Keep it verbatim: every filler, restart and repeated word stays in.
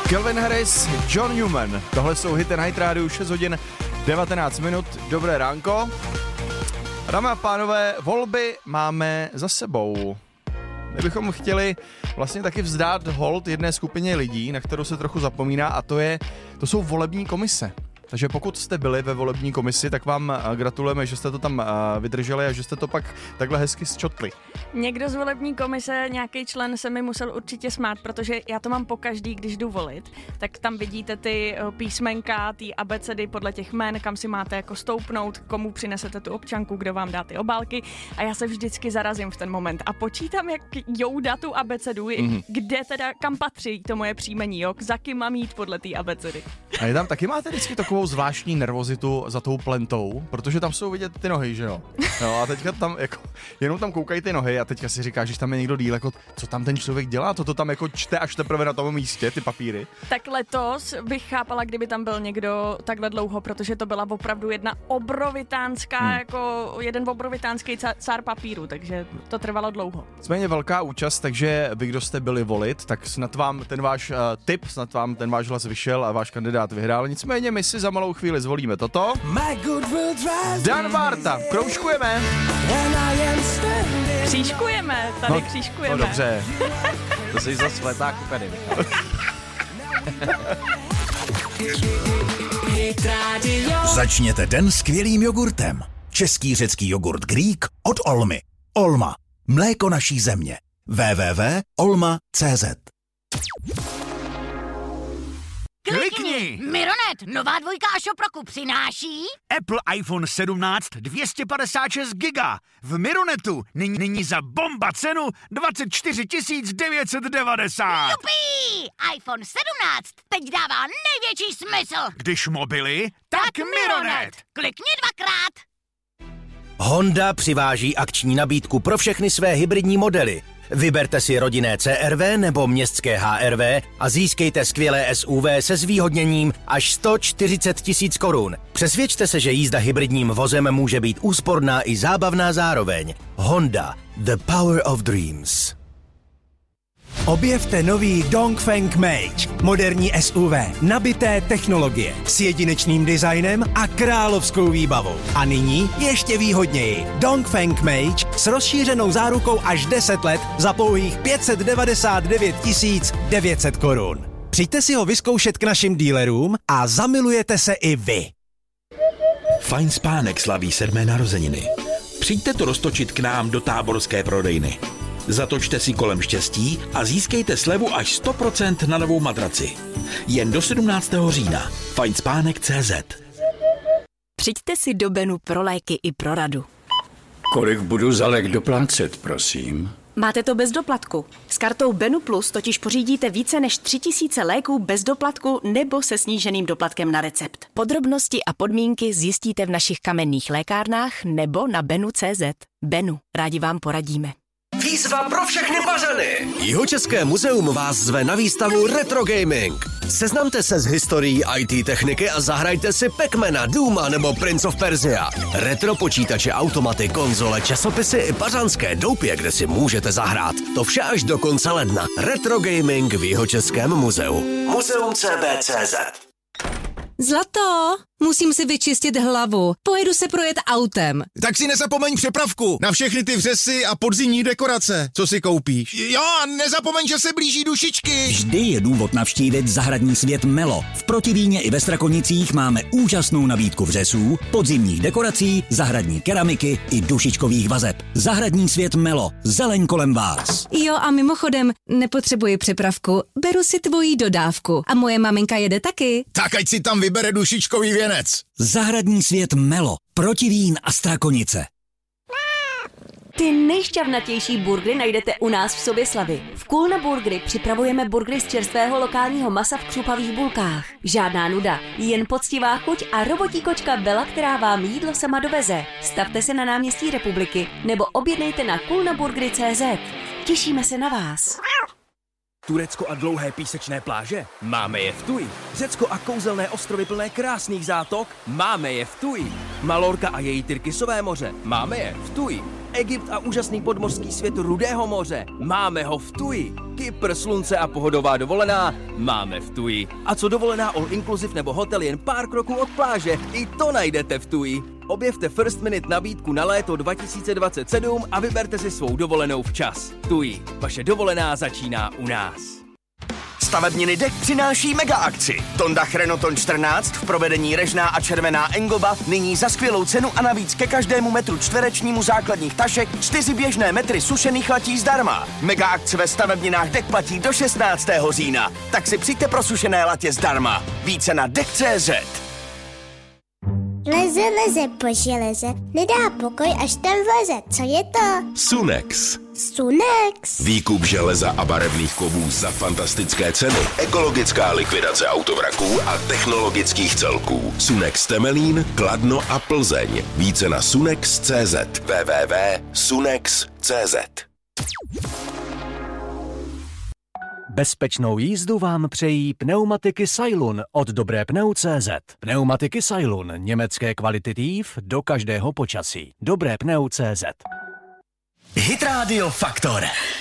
Calvin Harris, John Newman. Tohle jsou Hit and Night rádiu, šest hodin devatenáct minut. Dobré ránko. Dámy a pánové, volby máme za sebou. My bychom chtěli vlastně taky vzdát hold jedné skupině lidí, na kterou se trochu zapomíná, a to je, to jsou volební komise. Takže pokud jste byli ve volební komisi, tak vám gratulujeme, že jste to tam vydrželi a že jste to pak takhle hezky zčotli. Někdo z volební komise, nějaký člen se mi musel určitě smát, protože já to mám pokaždý, když jdu volit, tak tam vidíte ty písmenka, ty abecedy podle těch jmen, kam si máte jako stoupnout, komu přinesete tu občanku, kdo vám dá ty obálky, a já se vždycky zarazím v ten moment a počítám, jak jouda tu abecedu, mm-hmm. kde teda, kam patří to moje příjmení, jo, za kým mám jít podle té abecedy. A je tam taky máte vždycky takovou zvláštní nervozitu za tou plentou, protože tam jsou vidět ty nohy, že jo? No a teďka tam jako, jenom tam koukají ty nohy a teďka si říkáš, že tam je někdo díl, jako co tam ten člověk dělá, to to tam jako čte až teprve na tom místě, ty papíry. Tak letos bych chápala, kdyby tam byl někdo takhle dlouho, protože to byla opravdu jedna obrovitánská, hmm. jako jeden obrovitánský cár papíru, takže to trvalo dlouho. Nicméně velká účast, takže vy, kdo jste byli volit, tak snad vám ten váš uh, tip, snad vám ten váš hlas vyšel a váš kandidát vyhrál. Nicméně my si za malou chvíli zvolíme toto. Dan Barta, kroužkujeme. Křížkujeme, tady no, křížkujeme. No dobře. To jsi za světák upady. Začněte den skvělým jogurtem. Český řecký jogurt Greek od Olmy. Olma. Mléko naší země. w w w tečka olma tečka c z. Klikni! Mironet, nová dvojka Ashoproku přináší Apple iPhone sedmnáct dvě stě padesát šest giga. V Mironetu nyní, nyní za bomba cenu dvacet čtyři tisíc devět set devadesát. Jupí! iPhone sedmnáct teď dává největší smysl. Když mobily, tak, tak Mironet. Klikni dvakrát. Honda přiváží akční nabídku pro všechny své hybridní modely. Vyberte si rodinné C R V nebo městské H R V a získejte skvělé S U V se zvýhodněním až sto čtyřicet tisíc korun. Přesvědčte se, že jízda hybridním vozem může být úsporná i zábavná zároveň. Honda. The power of dreams. Objevte nový Dongfeng Mage, moderní S U V, nabité technologie, s jedinečným designem a královskou výbavou. A nyní ještě výhodněji. Dongfeng Mage s rozšířenou zárukou až deset let za pouhých pět set devadesát devět tisíc devět set korun. Přijďte si ho vyzkoušet k našim dílerům a zamilujete se i vy. Fajn spánek slaví sedmé narozeniny. Přijďte to roztočit k nám do táborské prodejny. Zatočte si kolem štěstí a získejte slevu až sto procent na novou madraci. Jen do sedmnáctého října. fajn spánek tečka cé zet. Přijďte si do Benu pro léky i pro radu. Kolik budu za lék doplácet, prosím? Máte to bez doplatku. S kartou Benu Plus totiž pořídíte více než tři tisíce léků bez doplatku nebo se sníženým doplatkem na recept. Podrobnosti a podmínky zjistíte v našich kamenných lékárnách nebo na benu tečka cé zet. Benu, rádi vám poradíme. Výzva pro všechny Pařany! Jihočeské muzeum vás zve na výstavu Retro Gaming. Seznamte se s historií í té techniky a zahrajte si Pac-Mana, Dooma nebo Prince of Persia. Retro počítače, automaty, konzole, časopisy i pařanské doupě, kde si můžete zahrát. To vše až do konce ledna. Retro Gaming v Jihočeském muzeu. muzeum tečka c b tečka c z. Zlato, musím si vyčistit hlavu. Pojedu se projet autem. Tak si nezapomeň přepravku na všechny ty vřesy a podzimní dekorace, co si koupíš. Jo, a nezapomeň, že se blíží dušičky. Vždy je důvod navštívit zahradní svět Melo. V Protivíně i ve Strakonicích máme úžasnou nabídku vřesů, podzimních dekorací, zahradní keramiky i dušičkových vazeb. Zahradní svět Melo. Zeleň kolem vás. Jo, a mimochodem, nepotřebuji přepravku. Beru si tvoji dodávku. A moje maminka jede taky. Tak ať si tam vybere dušičkový věnec. Zahradní svět Melo. Protivín a Strakonice. Ty nejšťavnatější burgery najdete u nás v Soběslavi. V Kulna Burgery připravujeme burgery z čerstvého lokálního masa v křupavých bulkách. Žádná nuda, jen poctivá chuť a robotí kočka Bela, která vám jídlo sama doveze. Stavte se na náměstí Republiky nebo objednejte na kulnaburgery tečka cé zet. Těšíme se na vás. Turecko a dlouhé písečné pláže? Máme je v Tuji. Řecko a kouzelné ostrovy plné krásných zátok? Máme je v Tuji. Malorka a její Tyrkisové moře? Máme je v Tuji. Egypt a úžasný podmořský svět Rudého moře. Máme ho v Tuji. Kypr, slunce a pohodová dovolená. Máme v Tuji. A co dovolená all inclusive nebo hotel jen pár kroků od pláže? I to najdete v Tuji. Objevte First Minute nabídku na léto dva tisíce dvacet sedm a vyberte si svou dovolenou včas. Tuji. Vaše dovolená začíná u nás. Stavebniny Dech přináší mega akci. Tondach Renoton čtrnáct v provedení Režná a Červená Engoba nyní za skvělou cenu a navíc ke každému metru čtverečnímu základních tašek čtyři běžné metry sušených latí zdarma. Mega akce ve stavebninách Dech platí do šestnáctého října. Tak si přijďte pro sušené latě zdarma. Více na dech tečka cé zet. Leze, leze po železe, nedá pokoj, až tam vleze. Co je to? Sunex. Sunex. Výkup železa a barevných kovů za fantastické ceny. Ekologická likvidace autovraků a technologických celků. Sunex Temelín, Kladno a Plzeň. Více na sunex tečka cé zet. w w w tečka sunex tečka cé zet. Bezpečnou jízdu vám přejí pneumatiky Sailun od Dobré pneu tečka cé zet. Pneumatiky Sailun, německé kvalitativ do každého počasí. Dobré pneu tečka cé zet. Hit Radio Faktor.